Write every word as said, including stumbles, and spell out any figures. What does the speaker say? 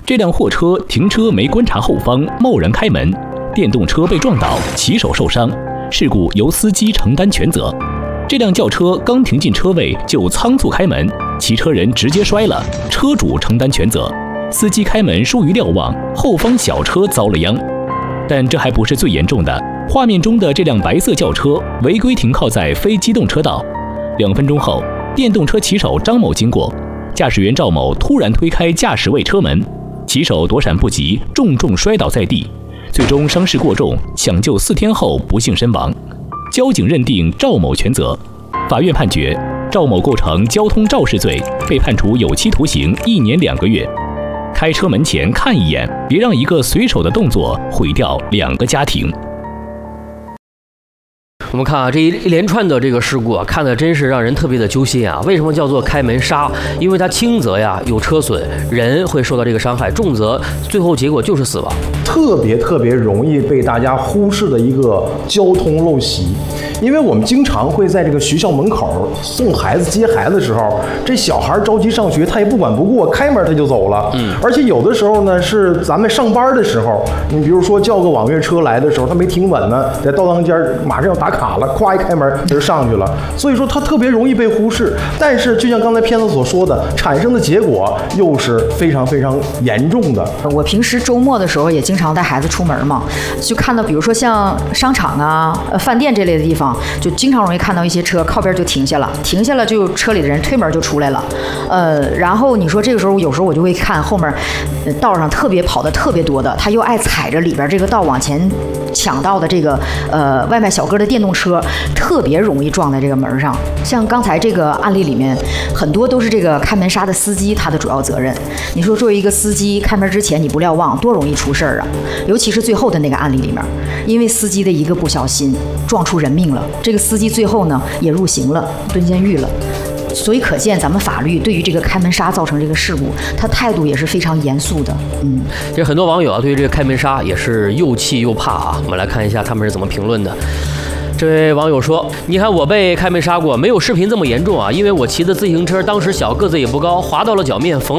这辆货车停车没观察后方，贸然开门，电动车被撞倒，骑手受伤，事故由司机承担全责。这辆轿车刚停进车位就仓促开门，骑车人直接摔了，车主承担全责。司机开门疏于瞭望，后方小车遭了殃。但这还不是最严重的，画面中的这辆白色轿车违规停靠在非机动车道。两分钟后，电动车骑手张某经过，驾驶员赵某突然推开驾驶位车门，骑手躲闪不及，重重摔倒在地，最终伤势过重，抢救四天后不幸身亡。交警认定赵某全责，法院判决赵某构成交通肇事罪，被判处有期徒刑一年两个月。开车门前看一眼，别让一个随手的动作毁掉两个家庭。 我们看啊，这一连串的这个事故啊，看的真是让人特别的揪心啊！为什么叫做开门杀？因为它轻则呀有车损，人会受到这个伤害；重则最后结果就是死亡。 特别特别容易被大家忽视的一个交通陋习，因为我们经常会在这个学校门口送孩子、接孩子的时候，这小孩着急上学，他也不管不顾，开门他就走了。嗯，而且有的时候呢，是咱们上班的时候，你比如说叫个网约车来的时候，他没停稳呢，在道当间马上要打卡了，咵一开门他就上去了。所以说他特别容易被忽视，但是就像刚才片子所说的，产生的结果又是非常非常严重的。 我平时周末的时候也经常带孩子出门嘛，就看到比如说像商场啊、饭店这类的地方，就经常容易看到一些车靠边就停下了，停下了就车里的人推门就出来了。呃，然后你说这个时候有时候我就会看后面道上特别跑的特别多的，他又爱踩着里边这个道往前抢道的这个呃外卖小哥的电动车，特别容易撞在这个门上。像刚才这个案例里面，很多都是这个开门杀的司机他的主要责任。你说作为一个司机，开门之前你不瞭望，多容易出事儿啊！尤其是最后的那个案例里面，因为司机的一个不小心撞出人命了，这个司机最后呢也入刑了，蹲监狱了。所以可见咱们法律对于这个开门杀造成这个事故，他态度也是非常严肃的。嗯， 其实很多网友啊对于这个开门杀也是又气又怕啊。我们来看一下他们是怎么评论的。这位网友说：“你看我被开门杀过，没有视频这么严重啊，因为我骑的自行车当时小，个子也不高，滑到了脚面，缝。”